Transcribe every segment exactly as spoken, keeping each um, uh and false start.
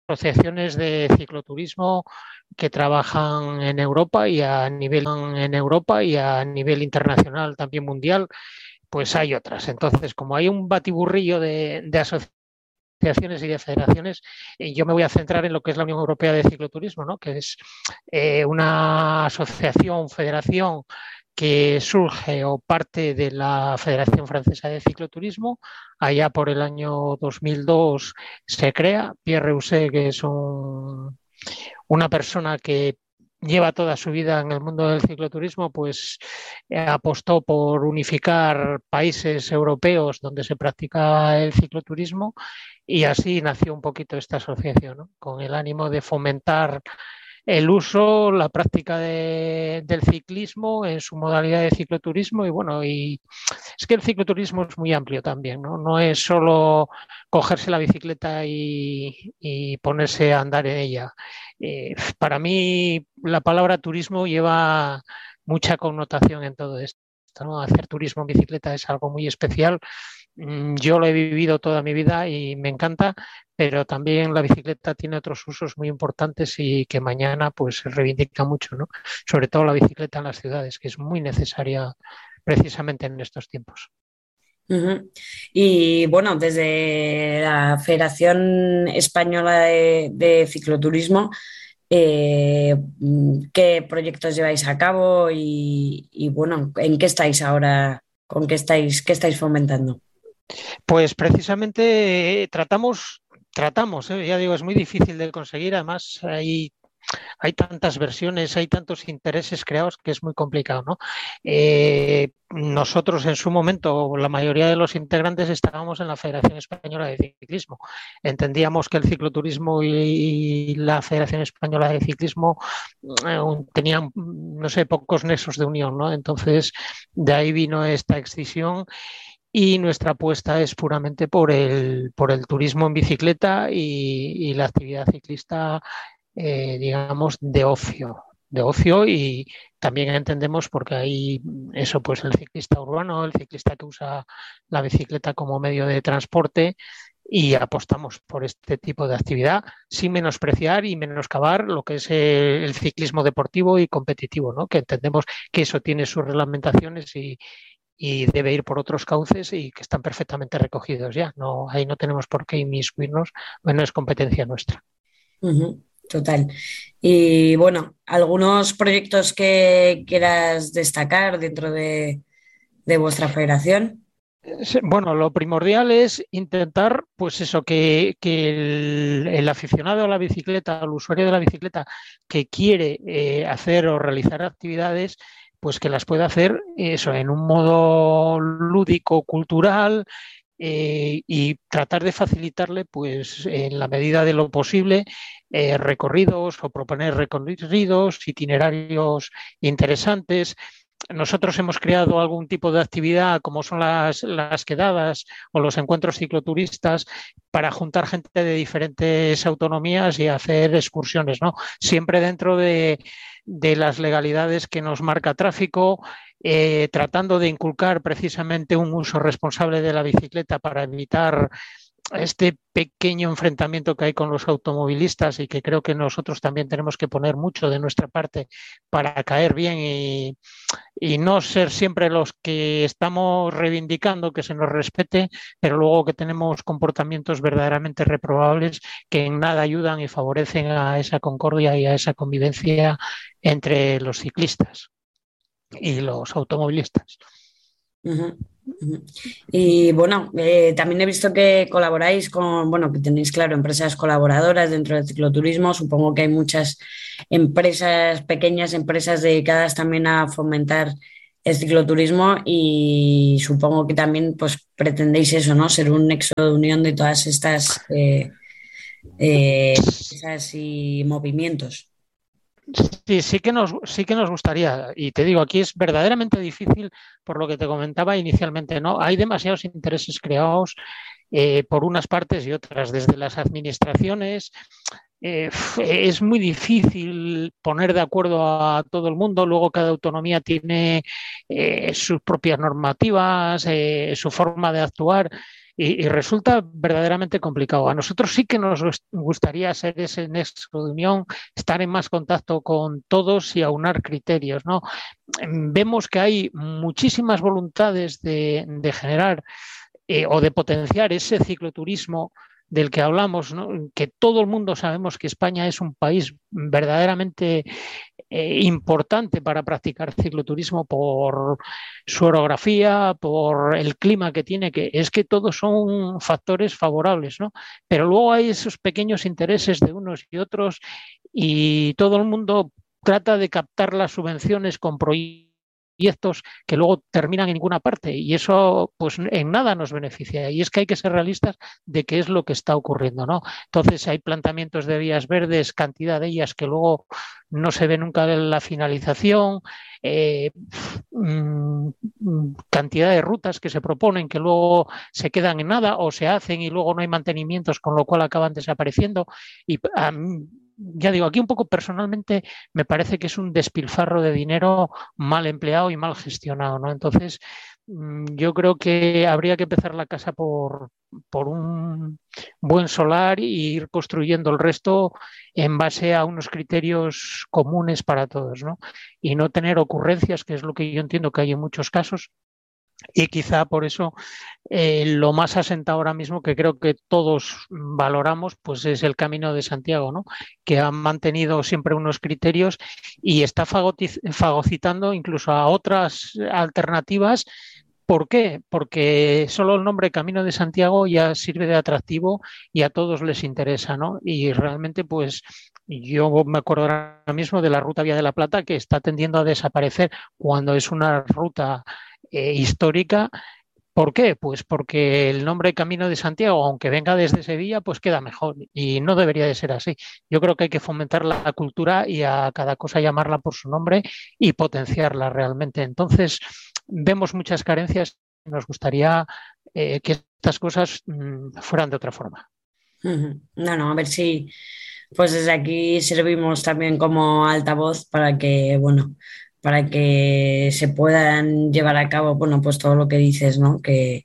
asociaciones de cicloturismo que trabajan en Europa y a nivel en Europa y a nivel internacional, también mundial, pues hay otras. Entonces, como hay un batiburrillo de, de asociaciones y de federaciones, eh, yo me voy a centrar en lo que es la Unión Europea de Cicloturismo, ¿no? Que es eh, una asociación, federación que surge o parte de la Federación Francesa de Cicloturismo. Allá por el año dos mil dos se crea. Pierre Rousset, que es un, una persona que lleva toda su vida en el mundo del cicloturismo, pues eh, apostó por unificar países europeos donde se practicaba el cicloturismo, y así nació un poquito esta asociación, ¿no? Con el ánimo de fomentar el uso, la práctica de, del ciclismo en su modalidad de cicloturismo. Y bueno, y es que el cicloturismo es muy amplio también, ¿no? No es solo cogerse la bicicleta y, y ponerse a andar en ella. Eh, para mí la palabra turismo lleva mucha connotación en todo esto, ¿no? Hacer turismo en bicicleta es algo muy especial. Yo lo he vivido toda mi vida y me encanta, pero también la bicicleta tiene otros usos muy importantes y que mañana pues se reivindica mucho, ¿no? Sobre todo la bicicleta en las ciudades, que es muy necesaria precisamente en estos tiempos. Uh-huh. Y bueno, desde la Federación Española de, de Cicloturismo, eh, ¿qué proyectos lleváis a cabo y, y, bueno, en qué estáis ahora? ¿Con qué estáis, qué estáis fomentando? Pues precisamente eh, tratamos, tratamos, eh, ya digo, es muy difícil de conseguir. Además, hay hay tantas versiones, hay tantos intereses creados que es muy complicado, ¿no? Eh, nosotros en su momento, la mayoría de los integrantes estábamos en la Federación Española de Ciclismo. Entendíamos que el cicloturismo y la Federación Española de Ciclismo eh, tenían, no sé, pocos nexos de unión, ¿no? Entonces, de ahí vino esta excisión. Y nuestra apuesta es puramente por el, por el turismo en bicicleta y, y la actividad ciclista, eh, digamos, de ocio, de ocio. Y también entendemos porque hay eso, pues el ciclista urbano, el ciclista que usa la bicicleta como medio de transporte, y apostamos por este tipo de actividad sin menospreciar y menoscabar lo que es el, el ciclismo deportivo y competitivo, ¿no? Que entendemos que eso tiene sus reglamentaciones y, y debe ir por otros cauces y que están perfectamente recogidos ya. No, ahí no tenemos por qué inmiscuirnos, no es competencia nuestra. Uh-huh. Total. Y bueno, ¿algunos proyectos que quieras destacar dentro de, de vuestra federación? Bueno, lo primordial es intentar, pues eso, que, que el, el, aficionado a la bicicleta, el usuario de la bicicleta que quiere eh, hacer o realizar actividades, pues que las pueda hacer eso en un modo lúdico, cultural, eh, y tratar de facilitarle, pues en la medida de lo posible, eh, recorridos o proponer recorridos, itinerarios interesantes. Nosotros hemos creado algún tipo de actividad como son las, las quedadas o los encuentros cicloturistas para juntar gente de diferentes autonomías y hacer excursiones, ¿no? Siempre dentro de, de las legalidades que nos marca tráfico, eh, tratando de inculcar precisamente un uso responsable de la bicicleta para evitar este pequeño enfrentamiento que hay con los automovilistas, y que creo que nosotros también tenemos que poner mucho de nuestra parte para caer bien y, y no ser siempre los que estamos reivindicando que se nos respete, pero luego que tenemos comportamientos verdaderamente reprobables que en nada ayudan y favorecen a esa concordia y a esa convivencia entre los ciclistas y los automovilistas. Uh-huh. Uh-huh. Y bueno, eh, también he visto que colaboráis con, bueno, que tenéis, claro, empresas colaboradoras dentro del cicloturismo. Supongo que hay muchas empresas, pequeñas empresas dedicadas también a fomentar el cicloturismo, y supongo que también pues pretendéis eso, ¿no? Ser un nexo de unión de todas estas eh, eh, empresas y movimientos. Sí, sí que nos, sí que nos gustaría. Y te digo, aquí es verdaderamente difícil por lo que te comentaba inicialmente, ¿no? Hay demasiados intereses creados eh, por unas partes y otras, desde las administraciones. Eh, es muy difícil poner de acuerdo a todo el mundo. Luego cada autonomía tiene eh, sus propias normativas, eh, su forma de actuar. y, y resulta verdaderamente complicado. A nosotros sí que nos gustaría ser ese nexo de unión, estar en más contacto con todos y aunar criterios, ¿no? Vemos que hay muchísimas voluntades de, de generar eh, o de potenciar ese cicloturismo del que hablamos, ¿no? Que todo el mundo sabemos que España es un país verdaderamente eh, importante para practicar cicloturismo por su orografía, por el clima que tiene, que es que todos son factores favorables, ¿no? Pero luego hay esos pequeños intereses de unos y otros y todo el mundo trata de captar las subvenciones con proyectos proyectos que luego terminan en ninguna parte y eso pues en nada nos beneficia y es que hay que ser realistas de qué es lo que está ocurriendo, ¿no? Entonces hay planteamientos de vías verdes, cantidad de ellas que luego no se ve nunca en la finalización, eh, mmm, cantidad de rutas que se proponen que luego se quedan en nada o se hacen y luego no hay mantenimientos con lo cual acaban desapareciendo y a mí, ya digo, aquí un poco personalmente me parece que es un despilfarro de dinero mal empleado y mal gestionado, ¿no? Entonces, yo creo que habría que empezar la casa por, por un buen solar e ir construyendo el resto en base a unos criterios comunes para todos, ¿no? Y no tener ocurrencias, que es lo que yo entiendo que hay en muchos casos. Y quizá por eso eh, lo más asentado ahora mismo que creo que todos valoramos pues es el Camino de Santiago, ¿no? Que ha mantenido siempre unos criterios y está fagocitando incluso a otras alternativas. ¿Por qué? Porque solo el nombre Camino de Santiago ya sirve de atractivo y a todos les interesa, ¿no? Y realmente pues yo me acuerdo ahora mismo de la ruta Vía de la Plata que está tendiendo a desaparecer cuando es una ruta eh, histórica. ¿Por qué? Pues porque el nombre Camino de Santiago, aunque venga desde Sevilla, pues queda mejor y no debería de ser así. Yo creo que hay que fomentar la cultura y a cada cosa llamarla por su nombre y potenciarla realmente. Entonces, vemos muchas carencias y nos gustaría eh, que estas cosas mmm, fueran de otra forma. No, no, a ver si pues desde aquí servimos también como altavoz para que, bueno, para que se puedan llevar a cabo, bueno, pues todo lo que dices, ¿no? Que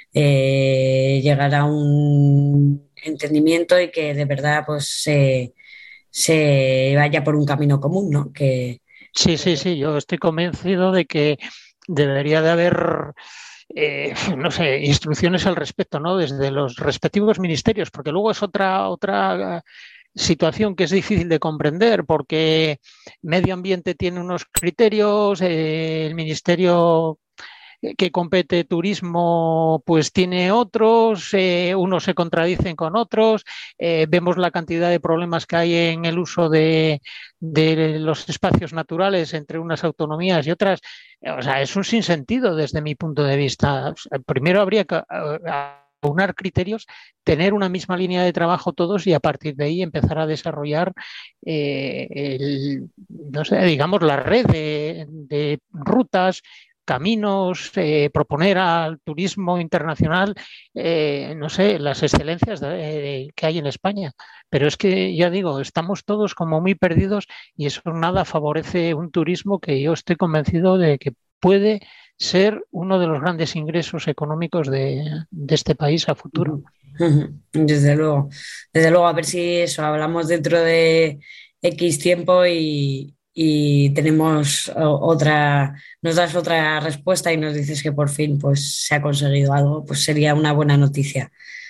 eh, llegar a un entendimiento y que de verdad pues se, se vaya por un camino común, ¿no? Que, Sí, sí, sí, yo estoy convencido de que debería de haber eh, no sé, instrucciones al respecto, ¿no? Desde los respectivos ministerios, porque luego es otra, otra situación que es difícil de comprender, porque medio ambiente tiene unos criterios, eh, el ministerio que compete turismo pues tiene otros, eh, unos se contradicen con otros, eh, vemos la cantidad de problemas que hay en el uso de, de los espacios naturales entre unas autonomías y otras, o sea, es un sinsentido desde mi punto de vista. Primero habría que aunar criterios, tener una misma línea de trabajo todos y a partir de ahí empezar a desarrollar eh, el, no sé, digamos la red de, de rutas, caminos, eh, proponer al turismo internacional, eh, no sé, las excelencias de, de, que hay en España. Pero es que, ya digo, estamos todos como muy perdidos y eso nada favorece un turismo que yo estoy convencido de que puede ser uno de los grandes ingresos económicos de, de este país a futuro. Desde luego, desde luego, a ver si eso hablamos dentro de X tiempo y, y tenemos otra, nos das otra respuesta y nos dices que por fin pues se ha conseguido algo, pues sería una buena noticia.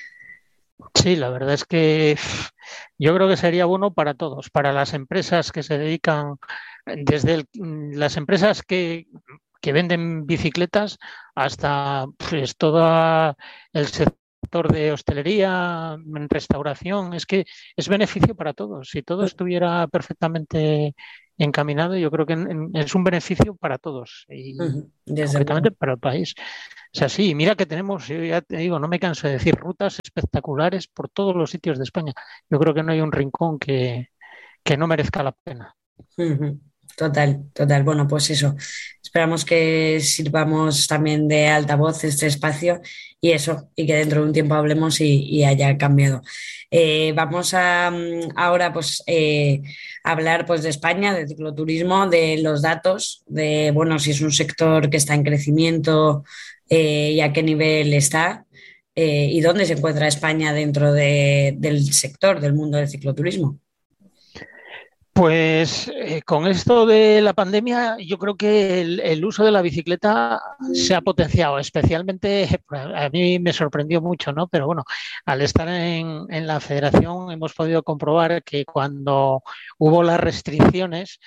Sí, la verdad es que yo creo que sería bueno para todos, para las empresas que se dedican, desde el, las empresas que, que venden bicicletas hasta pues todo el sector de hostelería, restauración, es que es beneficio para todos. Si todo estuviera perfectamente encaminado, yo creo que es un beneficio para todos y Desde concretamente luego. para el país. O sea, sí, mira que tenemos, yo ya te digo, no me canso de decir, rutas espectaculares por todos los sitios de España. Yo creo que no hay un rincón que, que no merezca la pena. Total, total. Bueno, pues eso. Esperamos que sirvamos también de altavoz este espacio y eso, y que dentro de un tiempo hablemos y, y haya cambiado. Eh, vamos a ahora pues eh, hablar pues de España, de cicloturismo, de los datos, de bueno, si es un sector que está en crecimiento eh, y a qué nivel está. eh, y dónde se encuentra España dentro de- del sector, del mundo del cicloturismo. Pues eh, con esto de la pandemia, yo creo que el, el uso de la bicicleta se ha potenciado, especialmente a mí me sorprendió mucho, ¿no? Pero bueno, al estar en, en la federación hemos podido comprobar que cuando hubo las restricciones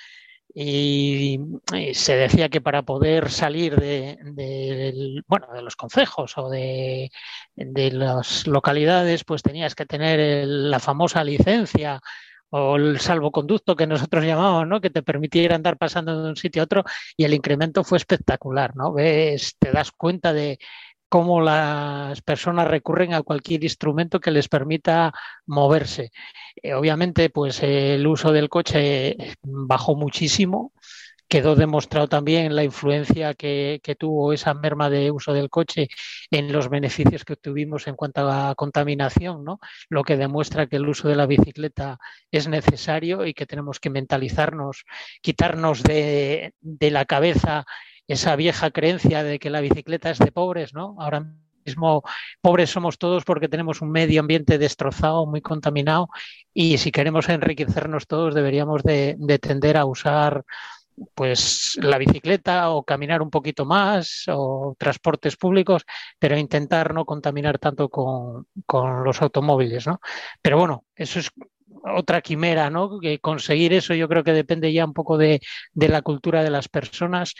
y, y se decía que para poder salir de, de, bueno, de los concejos o de, de las localidades, pues tenías que tener el, la famosa licencia o el salvoconducto que nosotros llamamos, ¿no? Que te permitiera andar pasando de un sitio a otro, y el incremento fue espectacular, ¿no? Ves, te das cuenta de cómo las personas recurren a cualquier instrumento que les permita moverse. Eh, obviamente, pues eh, el uso del coche bajó muchísimo. Quedó demostrado también la influencia que, que, tuvo esa merma de uso del coche en los beneficios que obtuvimos en cuanto a contaminación, ¿no? Lo que demuestra que el uso de la bicicleta es necesario y que tenemos que mentalizarnos, quitarnos de, de la cabeza esa vieja creencia de que la bicicleta es de pobres, ¿no? Ahora mismo pobres somos todos porque tenemos un medio ambiente destrozado, muy contaminado, y si queremos enriquecernos todos deberíamos de, de tender a usar pues la bicicleta o caminar un poquito más o transportes públicos, pero intentar no contaminar tanto con, con los automóviles, ¿no? Pero bueno, eso es otra quimera, ¿no? Que conseguir eso yo creo que depende ya un poco de, de la cultura de las personas,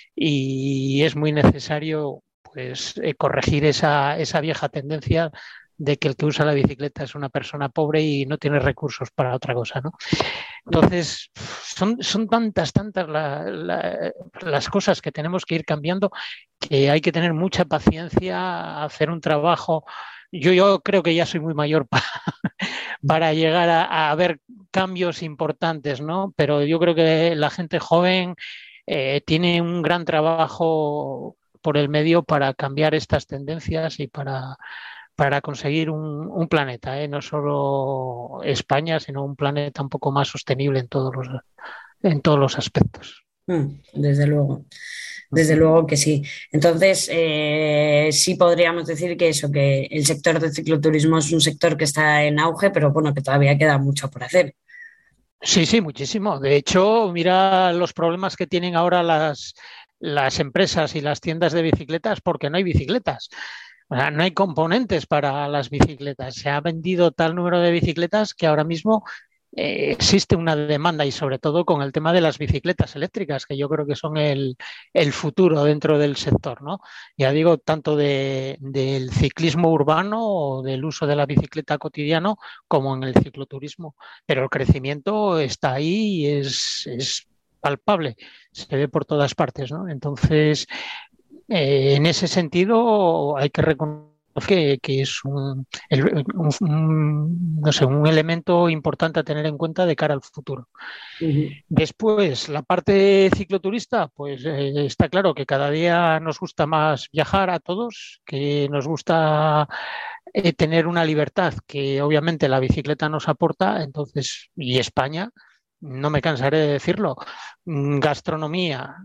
y es muy necesario pues eh, corregir esa, esa vieja tendencia de que el que usa la bicicleta es una persona pobre y no tiene recursos para otra cosa, ¿no? Entonces, son, son tantas, tantas la, la, las cosas que tenemos que ir cambiando, que hay que tener mucha paciencia, hacer un trabajo. Yo, yo creo que ya soy muy mayor para, para llegar a, a ver cambios importantes, ¿no? Pero yo creo que la gente joven eh, tiene un gran trabajo por el medio para cambiar estas tendencias y para, para conseguir un, un planeta, ¿eh? No solo España, sino un planeta un poco más sostenible en todos los, en todos los aspectos. Mm, desde luego, desde luego que sí. Entonces, eh, sí podríamos decir que eso, que el sector del cicloturismo es un sector que está en auge, pero bueno, que todavía queda mucho por hacer. Sí, sí, muchísimo. De hecho, mira los problemas que tienen ahora las, las empresas y las tiendas de bicicletas porque no hay bicicletas. O sea, no hay componentes para las bicicletas. Se ha vendido tal número de bicicletas que ahora mismo eh, existe una demanda, y sobre todo con el tema de las bicicletas eléctricas, que yo creo que son el, el futuro dentro del sector, ¿no? Ya digo, tanto de, del ciclismo urbano o del uso de la bicicleta cotidiano como en el cicloturismo. Pero el crecimiento está ahí y es, es palpable, se ve por todas partes, ¿no? Entonces, eh, en ese sentido, hay que reconocer que, que es un, el, un, un, no sé, un elemento importante a tener en cuenta de cara al futuro. Uh -huh. Después, la parte cicloturista, pues eh, está claro que cada día nos gusta más viajar a todos, que nos gusta eh, tener una libertad que obviamente la bicicleta nos aporta, entonces, y España, no me cansaré de decirlo, gastronomía,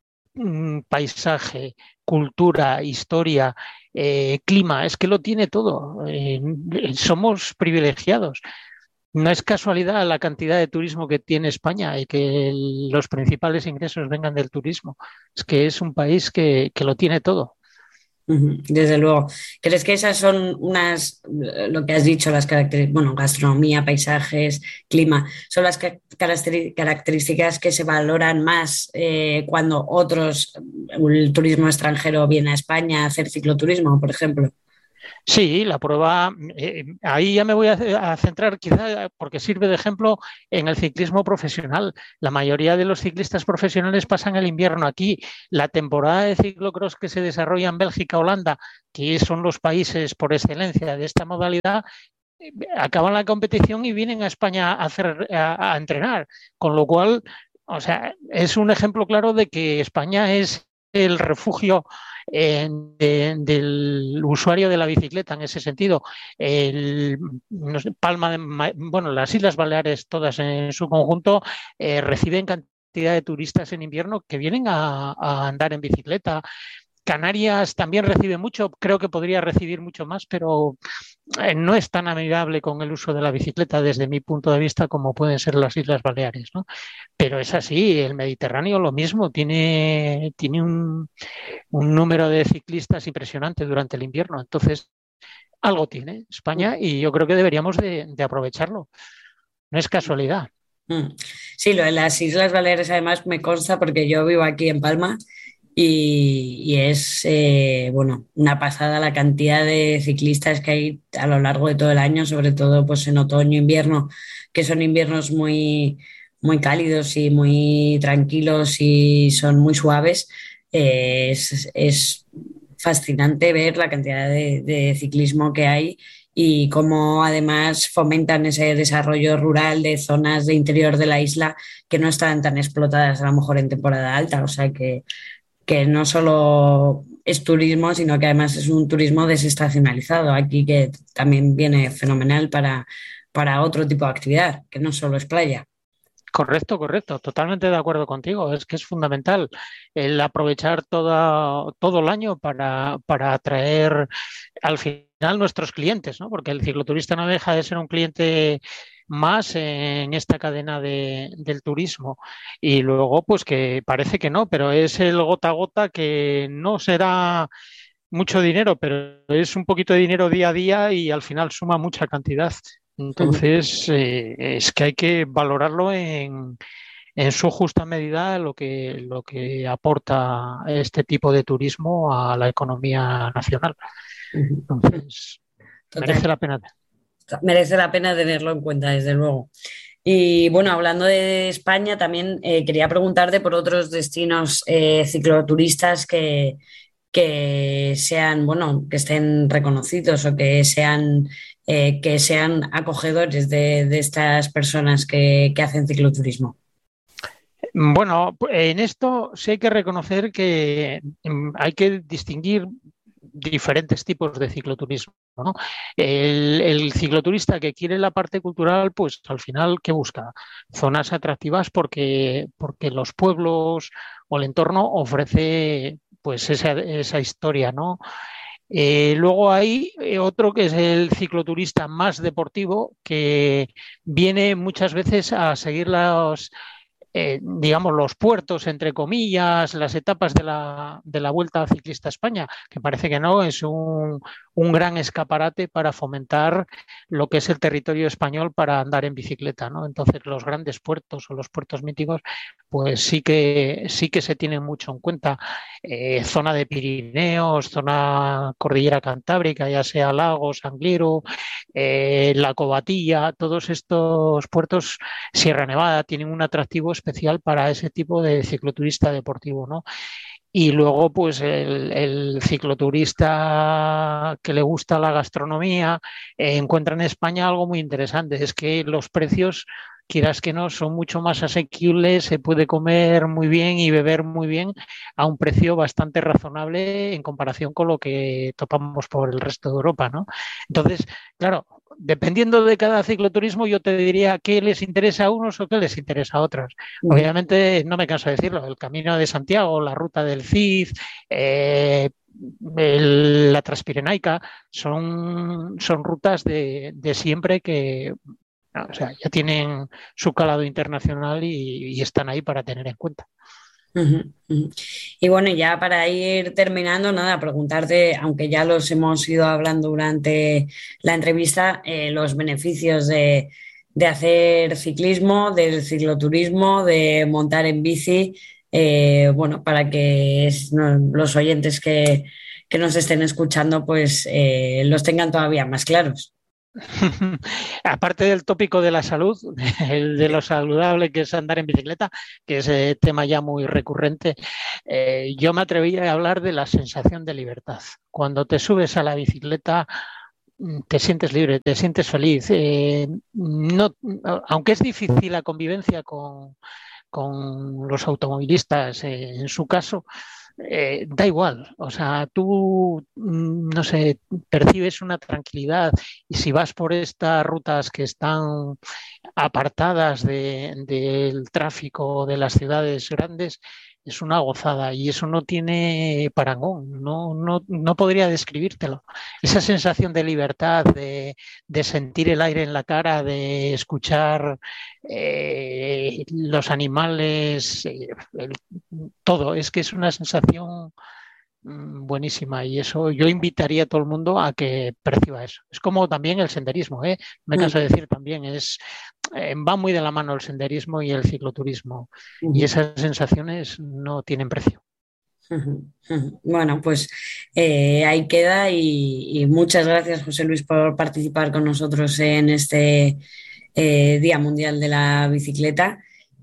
paisaje, cultura, historia, eh, clima, es que lo tiene todo. Eh, somos privilegiados. No es casualidad la cantidad de turismo que tiene España y que el, los principales ingresos vengan del turismo. Es que es un país que, que lo tiene todo. Desde luego. ¿Crees que esas son unas, lo que has dicho, las características, bueno, gastronomía, paisajes, clima, son las características que se valoran más eh, cuando otros, el turismo extranjero viene a España a hacer cicloturismo, por ejemplo? Sí, la prueba, eh, ahí ya me voy a, a, centrar quizá porque sirve de ejemplo en el ciclismo profesional. La mayoría de los ciclistas profesionales pasan el invierno aquí. La temporada de ciclocross que se desarrolla en Bélgica, Holanda, que son los países por excelencia de esta modalidad, eh, acaban la competición y vienen a España a, hacer, a, a entrenar. Con lo cual, o sea, es un ejemplo claro de que España es el refugio eh, de, del usuario de la bicicleta en ese sentido. El, no sé, Palma de, bueno, las Islas Baleares todas en su conjunto eh, reciben cantidad de turistas en invierno que vienen a, a andar en bicicleta. Canarias también recibe mucho, creo que podría recibir mucho más, pero eh, no es tan amigable con el uso de la bicicleta desde mi punto de vista como pueden ser las Islas Baleares, ¿no? Pero es así, el Mediterráneo lo mismo, tiene, tiene un, un número de ciclistas impresionante durante el invierno. Entonces, algo tiene España y yo creo que deberíamos de, de aprovecharlo. No es casualidad. Mm. Sí, lo de las Islas Baleares además me consta porque yo vivo aquí en Palma y, y es, eh, bueno, una pasada la cantidad de ciclistas que hay a lo largo de todo el año, sobre todo pues en otoño, invierno, que son inviernos muy, muy cálidos y muy tranquilos y son muy suaves. Eh, es, es fascinante ver la cantidad de, de ciclismo que hay y cómo además fomentan ese desarrollo rural de zonas de interior de la isla que no están tan explotadas a lo mejor en temporada alta. O sea que, que no solo es turismo, sino que además es un turismo desestacionalizado aquí que también viene fenomenal para, para otro tipo de actividad, que no solo es playa. Correcto, correcto, totalmente de acuerdo contigo. Es que es fundamental el aprovechar toda, todo el año para, para atraer al final nuestros clientes, ¿no? Porque el cicloturista no deja de ser un cliente más en esta cadena de, del turismo. Y luego, pues que parece que no, pero es el gota a gota que no será mucho dinero, pero es un poquito de dinero día a día y al final suma mucha cantidad. Entonces, eh, es que hay que valorarlo en, en su justa medida lo que, lo que aporta este tipo de turismo a la economía nacional. Entonces, Total, merece la pena. merece la pena tenerlo en cuenta, desde luego. Y bueno, hablando de España, también eh, quería preguntarte por otros destinos eh, cicloturistas que, que sean, bueno, que estén reconocidos o que sean, eh, que sean acogedores de, de estas personas que, que hacen cicloturismo. Bueno, en esto sí hay que reconocer que mm, hay que distinguir diferentes tipos de cicloturismo, ¿no? El, el cicloturista que quiere la parte cultural, pues al final, ¿qué busca? Zonas atractivas porque, porque los pueblos o el entorno ofrece pues esa, esa historia, ¿no? Eh, luego hay eh, otro que es el cicloturista más deportivo, que viene muchas veces a seguir los, eh, digamos, los puertos, entre comillas, las etapas de la, de la Vuelta Ciclista a España, que parece que no, es un, un gran escaparate para fomentar lo que es el territorio español para andar en bicicleta, ¿no? Entonces, los grandes puertos o los puertos míticos, pues sí que, sí que se tienen mucho en cuenta. Eh, zona de Pirineos, zona cordillera Cantábrica, ya sea Lagos, Angliru, eh, La Cobatilla, todos estos puertos, Sierra Nevada, tienen un atractivo especial para ese tipo de cicloturista deportivo, ¿no? Y luego, pues el, el cicloturista que le gusta la gastronomía eh, encuentra en España algo muy interesante, es que los precios, quieras que no, son mucho más asequibles, se puede comer muy bien y beber muy bien a un precio bastante razonable en comparación con lo que topamos por el resto de Europa, ¿no? Entonces, claro, dependiendo de cada cicloturismo, yo te diría qué les interesa a unos o qué les interesa a otros. Ujú. Obviamente, no me canso de decirlo, el Camino de Santiago, la ruta del Cid, eh, el, la Transpirenaica, son, son rutas de, de siempre que o sea, ya tienen su calado internacional y, y están ahí para tener en cuenta. Ujú, ujú. Y bueno, ya para ir terminando, nada, preguntarte, aunque ya los hemos ido hablando durante la entrevista, eh, los beneficios de, de hacer ciclismo, del cicloturismo, de montar en bici, eh, bueno, para que es- no, los oyentes que, que nos estén escuchando, pues eh, los tengan todavía más claros. Aparte del tópico de la salud, el de lo saludable que es andar en bicicleta, que es eh, tema ya muy recurrente, eh, yo me atreví a hablar de la sensación de libertad. Cuando te subes a la bicicleta, mm, te sientes libre, te sientes feliz. Eh, no, aunque es difícil la convivencia con, con los automovilistas, eh, en su caso, eh, da igual, o sea, tú, mm, no sé, percibes una tranquilidad y si vas por estas rutas que están apartadas de- del tráfico de las ciudades grandes, es una gozada y eso no tiene parangón, no, no, no podría describírtelo. Esa sensación de libertad, de, de sentir el aire en la cara, de escuchar eh, los animales, eh, el, todo, es que es una sensación buenísima y eso yo invitaría a todo el mundo a que perciba eso. Es como también el senderismo, ¿eh? Me canso de decir también, es eh, va muy de la mano el senderismo y el cicloturismo uh-huh. y esas sensaciones no tienen precio. Uh-huh. Uh-huh. Bueno, pues eh, ahí queda y, y muchas gracias, José Luis, por participar con nosotros en este eh, Día Mundial de la Bicicleta.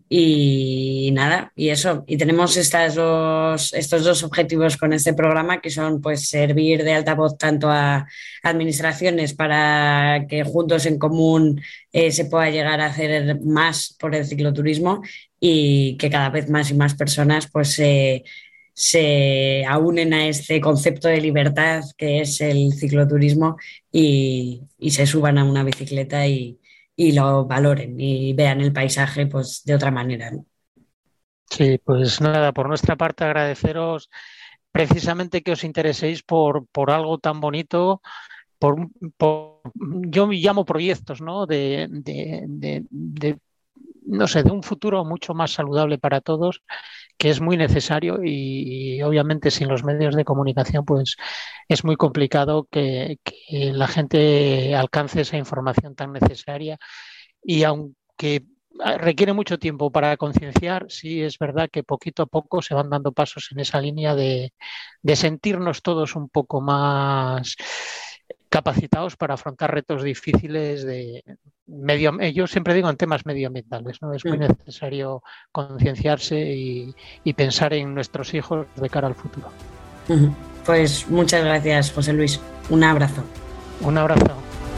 Y nada, y eso, y tenemos estas dos, estos dos objetivos con este programa, que son pues servir de altavoz tanto a administraciones para que juntos en común eh, se pueda llegar a hacer más por el cicloturismo y que cada vez más y más personas pues eh, se aúnen a este concepto de libertad que es el cicloturismo y, y se suban a una bicicleta y y lo valoren y vean el paisaje pues de otra manera, ¿no? Sí, pues nada, por nuestra parte agradeceros precisamente que os intereséis por, por algo tan bonito, por, por yo me llamo proyectos, ¿no? De, de, de, de, no sé, de un futuro mucho más saludable para todos, que es muy necesario y, y obviamente sin los medios de comunicación pues es muy complicado que, que la gente alcance esa información tan necesaria y aunque requiere mucho tiempo para concienciar, sí es verdad que poquito a poco se van dando pasos en esa línea de, de sentirnos todos un poco más capacitados para afrontar retos difíciles de medio, yo siempre digo en temas medioambientales, ¿no? Es muy necesario concienciarse y, y pensar en nuestros hijos de cara al futuro. Pues muchas gracias, José Luis. Un abrazo. Un abrazo.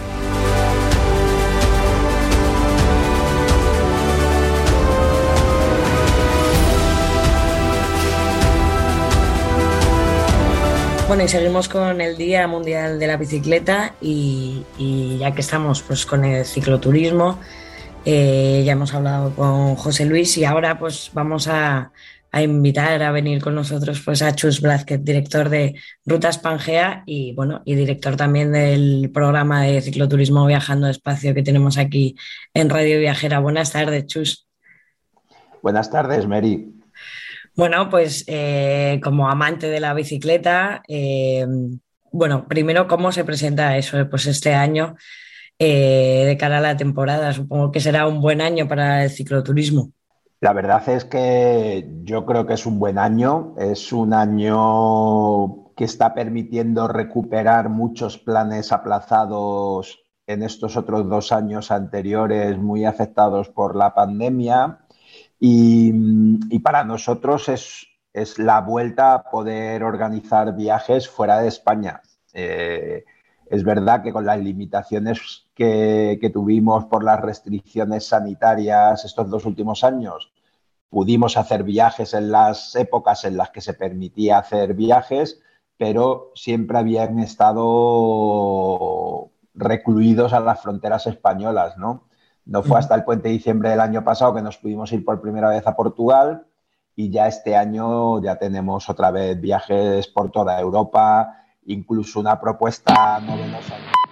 Bueno, y seguimos con el Día Mundial de la Bicicleta y, y ya que estamos pues con el cicloturismo, eh, ya hemos hablado con José Luis y ahora pues vamos a, a invitar a venir con nosotros pues a Chus Blázquez, director de Rutas Pangea y bueno y director también del programa de cicloturismo Viajando Despacio que tenemos aquí en Radio Viajera. Buenas tardes, Chus. Buenas tardes, Mary. Bueno, pues eh, como amante de la bicicleta, eh, bueno, primero, ¿cómo se presenta eso pues este año eh, de cara a la temporada? Supongo que será un buen año para el cicloturismo. La verdad es que yo creo que es un buen año, es un año que está permitiendo recuperar muchos planes aplazados en estos otros dos años anteriores muy afectados por la pandemia. Y, y para nosotros es, es la vuelta a poder organizar viajes fuera de España. Eh, es verdad que con las limitaciones que, que tuvimos por las restricciones sanitarias estos dos últimos años, pudimos hacer viajes en las épocas en las que se permitía hacer viajes, pero siempre habían estado recluidos a las fronteras españolas, ¿no? No fue hasta el puente de diciembre del año pasado que nos pudimos ir por primera vez a Portugal y ya este año ya tenemos otra vez viajes por toda Europa, incluso una propuesta novedosa.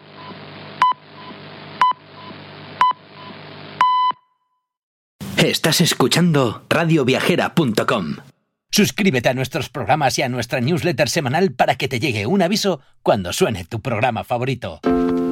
Estás escuchando radio viajera punto com. Suscríbete a nuestros programas y a nuestra newsletter semanal para que te llegue un aviso cuando suene tu programa favorito.